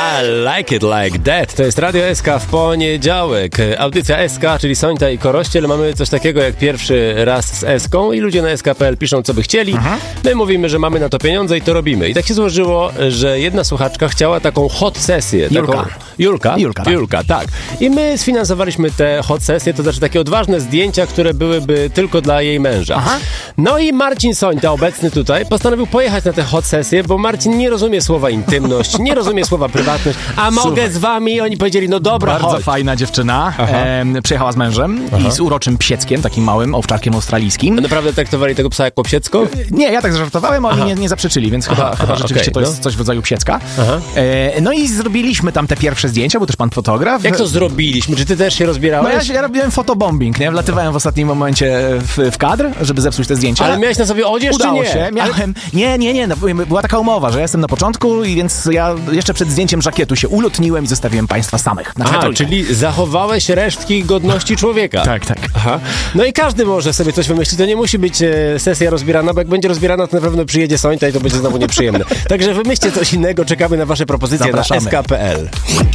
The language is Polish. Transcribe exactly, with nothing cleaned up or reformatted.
I like it like that. To jest Radio S K w poniedziałek. Audycja S K, czyli Sońta i Korościel. Mamy coś takiego jak pierwszy raz z S-ką i ludzie na S K kropka P L piszą, co by chcieli. Aha. My mówimy, że mamy na to pieniądze i to robimy. I tak się złożyło, że jedna słuchaczka chciała taką hot sesję. Julka. Taką... Julka? Julka, tak. Julka, tak. I my sfinansowaliśmy te hot sesje, to znaczy takie odważne zdjęcia, które byłyby tylko dla jej męża. Aha. No i Marcin Sońta, obecny tutaj, postanowił pojechać na te hot sesje, bo Marcin nie rozumie słowa intymność, nie rozumie słowa prywatność, a Słuchaj. mogę z wami? Oni powiedzieli, no dobra, Bardzo chodź. fajna dziewczyna. E, przyjechała z mężem Aha. i z uroczym psieckiem, takim małym owczarkiem australijskim. A naprawdę traktowali tego psa jak psiecko? Nie, ja tak zażartowałem, a oni nie, nie zaprzeczyli, więc chyba, aha, chyba rzeczywiście okay, to jest no. coś w rodzaju psiecka. E, no i zrobiliśmy tam te pierwsze zdjęcia, był też pan fotograf. Jak to zrobiliśmy? Czy ty też się rozbierałeś? No ja, ja robiłem fotobombing, nie? Wlatywałem w ostatnim momencie w, w kadr, żeby zepsuć te zdjęcia. Ale miałeś na sobie odzież, Udało czy nie? się. Miałem, Ale... Nie, nie, nie. No, była taka umowa, że ja jestem na początku i więc ja jeszcze przed zdjęciem żakietu się ulotniłem i zostawiłem państwa samych. Na Aha, czyli zachowałeś resztki godności człowieka. Tak, tak. Aha. No i każdy może sobie coś wymyślić. To nie musi być e, sesja rozbierana, bo jak będzie rozbierana, to na pewno przyjedzie Sońta i to będzie znowu nieprzyjemne. Także wymyślcie coś innego. Czekamy na wasze propozycje. Zapraszamy. Na S K kropka P L.